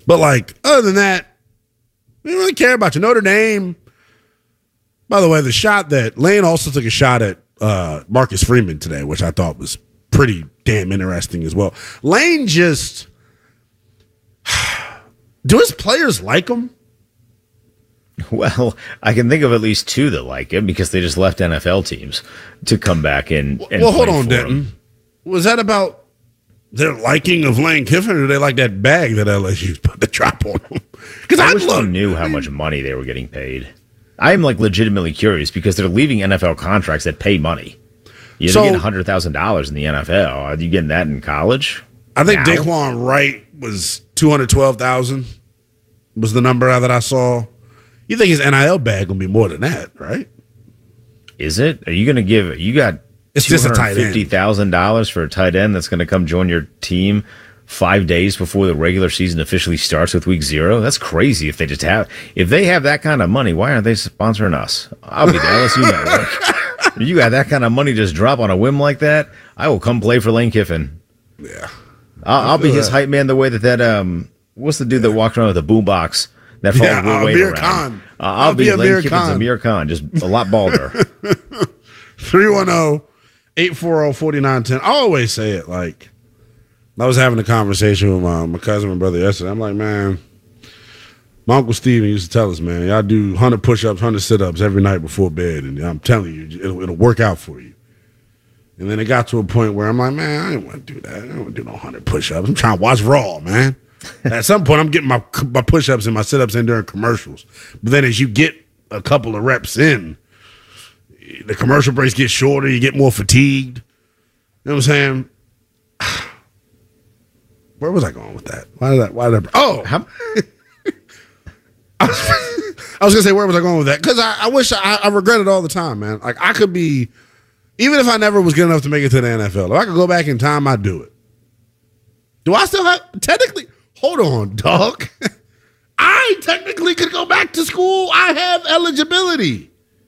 But, like, other than that, we don't really care about you. Notre Dame. By the way, the shot that Lane also took a shot at Marcus Freeman today, which I thought was pretty damn interesting as well. Lane just do his players like him? Well, I can think of at least two that like him because they just left NFL teams to come back and well, hold play on, for Denton. him. Was that about their liking of Lane Kiffin, or do they like that bag that LSU's put the drop on them? Because I wish they knew how much money they were getting paid. I am like legitimately curious because they're leaving NFL contracts that pay money. They're getting $100,000 in the NFL. Are you getting that in college? I think Daquan Wright was $212,000 was the number that I saw. You think his NIL bag gonna be more than that, right? Is it? Are you gonna give? You got $250,000 for a tight end that's gonna come join your team 5 days before the regular season officially starts with week 0? That's crazy. If they have that kind of money, why aren't they sponsoring us? I'll be the LSU network. You got that kind of money just drop on a whim like that, I will come play for Lane Kiffin. Yeah. I'll be his hype man the way that what's the dude that walked around with a boombox that followed Will Wade around? Khan. I'll be Lane Kiffin's Amir Khan, just a lot balder. 310-840-4910. I always say it like I was having a conversation with my cousin and brother yesterday. I'm like, man, my Uncle Steven used to tell us, man, y'all do 100 push-ups, 100 sit-ups every night before bed, and I'm telling you, it'll work out for you. And then it got to a point where I'm like, man, I didn't want to do that. I don't want to do no 100 push-ups. I'm trying to watch Raw, man. At some point, I'm getting my push-ups and my sit-ups in during commercials. But then as you get a couple of reps in, the commercial breaks get shorter, you get more fatigued. You know what I'm saying? Where was I going with that? I was going to say, where was I going with that? Because I wish I regret it all the time, man. Like, I could be, even if I never was good enough to make it to the NFL, if I could go back in time, I'd do it. Do I still have, technically, hold on, dog. I technically could go back to school. I have eligibility.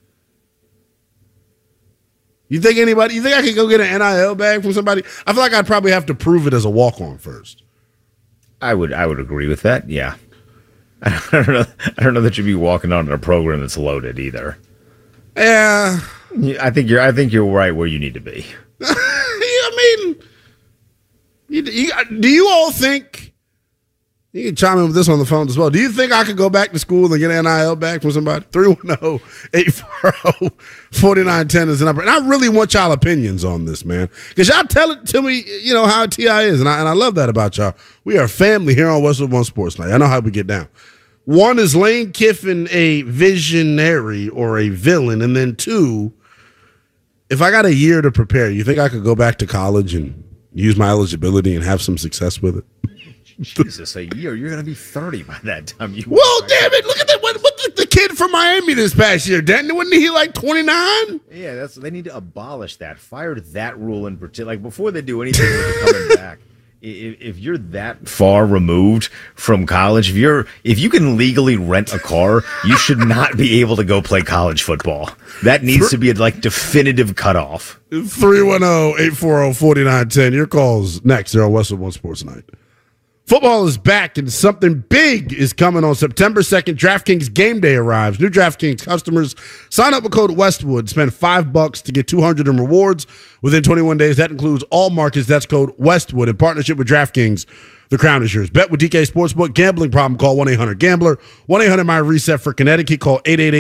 You think I could go get an NIL bag from somebody? I feel like I'd probably have to prove it as a walk-on first. I would agree with that. Yeah, I don't know that you'd be walking on a program that's loaded either. Yeah, I think you're right where you need to be. I mean, do you all think? You can chime in with this on the phone as well. Do you think I could go back to school and get an NIL back from somebody? 310-840-4910 is the number. And I really want y'all opinions on this, man. Because y'all tell it to me, how T.I. is. And I love that about y'all. We are family here on Westwood One Sports Night. I know how we get down. One, is Lane Kiffin a visionary or a villain? And then two, if I got a year to prepare, you think I could go back to college and use my eligibility and have some success with it? Jesus, a year. You're going to be 30 by that time. Well, damn it. Look at that. What the kid from Miami this past year, Denton? Wasn't he like 29? Yeah, they need to abolish that. Fire that rule in particular. Like, before they do anything with coming back, if you're that far removed from college, if you can legally rent a car, you should not be able to go play college football. That needs to be a definitive cutoff. 310-840-4910. Your calls next here on Westwood One Sports Night. Football is back, and something big is coming on September 2nd. DraftKings Game Day arrives. New DraftKings customers sign up with code Westwood. Spend $5 to get $200 in rewards within 21 days. That includes all markets. That's code Westwood. In partnership with DraftKings, the crown is yours. Bet with DK Sportsbook. Gambling problem, call 1-800-GAMBLER. 1-800-MY-RESET for Connecticut. Call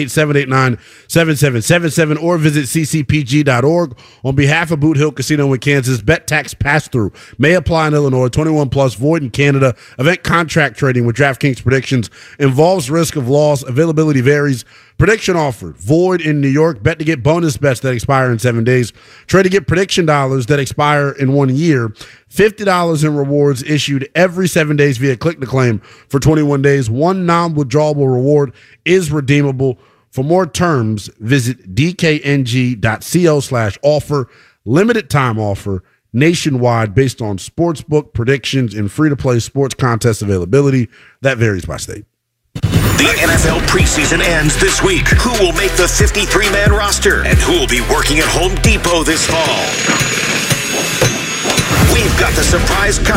888-789-7777 or visit ccpg.org. On behalf of Boot Hill Casino in Kansas, bet tax pass-through may apply in Illinois. 21 plus, void in Canada. Event contract trading with DraftKings predictions involves risk of loss. Availability varies. Prediction offered. Void in New York. Bet to get bonus bets that expire in 7 days. Trade to get prediction dollars that expire in 1 year. $50 in rewards issued every 7 days via click to claim for 21 days. One non-withdrawable reward is redeemable. For more terms, visit dkng.co/offer. Limited time offer. Nationwide based on sportsbook predictions and free-to-play sports contest availability. That varies by state. The NFL preseason ends this week. Who will make the 53-man roster? And who will be working at Home Depot this fall? We've got the surprise